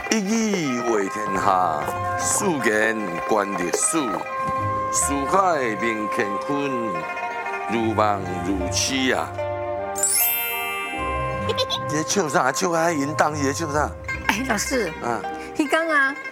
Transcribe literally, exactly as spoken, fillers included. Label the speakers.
Speaker 1: 一语为天下，世言观历史。四海明乾坤，如梦如痴啊！你在唱啥？唱啊，淫荡，你在唱啥？
Speaker 2: 哎，老师，
Speaker 1: 啊，
Speaker 2: 迄天啊，